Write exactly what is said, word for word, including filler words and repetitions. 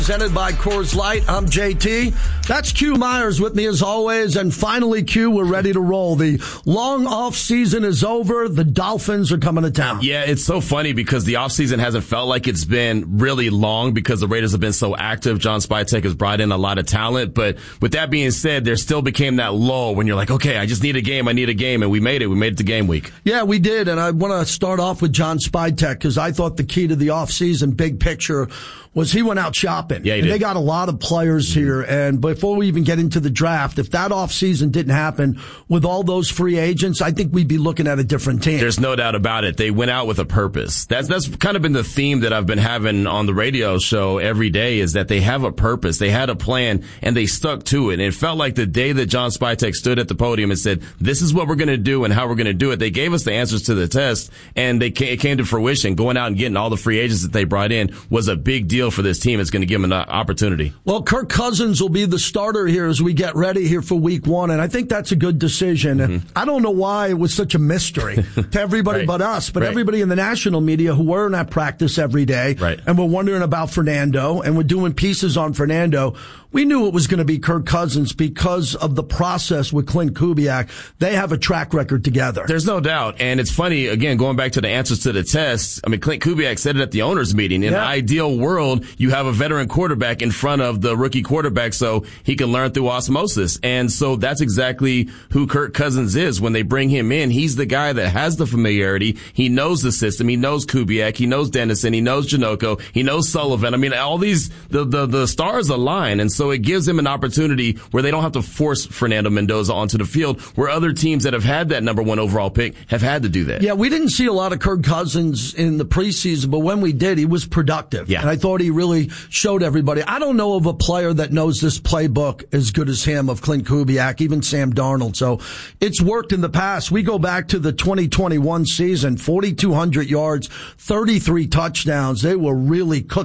Presented by Coors Light. I'm J T. That's Q Myers with me as always. And finally, Q, we're ready to roll. The long off season is over. The Dolphins are coming to town. Yeah, it's so funny because the off season hasn't felt like it's been really long because the Raiders have been so active. John Spytek has brought in a lot of talent. But with that being said, there still became that lull when you're like, okay, I just need a game. I need a game. And we made it. We made it to game week. Yeah, we did. And I want to start off with John Spytek because I thought the key to the off season, big picture, was he went out shopping. Yeah, he and did. They got a lot of players mm-hmm. here. And before we even get into the draft, if that offseason didn't happen with all those free agents, I think we'd be looking at a different team. There's no doubt about it. They went out with a purpose. That's that's kind of been the theme that I've been having on the radio show every day is that they have a purpose. They had a plan, and they stuck to it. And it felt like the day that John Spytek stood at the podium and said, this is what we're going to do and how we're going to do it, they gave us the answers to the test, and they came, it came to fruition. Going out and getting all the free agents that they brought in was a big deal for this team. It's going to give them an opportunity. Well, Kirk Cousins will be the starter here as we get ready here for week one, and I think that's a good decision. Mm-hmm. I don't know why it was such a mystery to everybody right. but us, but right. everybody in the national media who were in that practice every day, right. and we're wondering about Fernando, and we're doing pieces on Fernando. We knew it was going to be Kirk Cousins because of the process with Clint Kubiak. They have a track record together. There's no doubt. And it's funny, again, going back to the answers to the tests, I mean, Clint Kubiak said it at the owners' meeting. In yeah. an ideal world, you have a veteran quarterback in front of the rookie quarterback so he can learn through osmosis. And so that's exactly who Kirk Cousins is. When they bring him in, he's the guy that has the familiarity. He knows the system. He knows Kubiak. He knows Dennison. He knows Janocko. He knows Sullivan. I mean, all these, the, the, the stars align. And so So it gives him an opportunity where they don't have to force Fernando Mendoza onto the field, where other teams that have had that number one overall pick have had to do that. Yeah, we didn't see a lot of Kirk Cousins in the preseason, but when we did, he was productive. Yeah. And I thought he really showed everybody. I don't know of a player that knows this playbook as good as him, of Clint Kubiak, even Sam Darnold. So it's worked in the past. We go back to the twenty twenty-one season, forty-two hundred yards, thirty-three touchdowns. They were really cooking.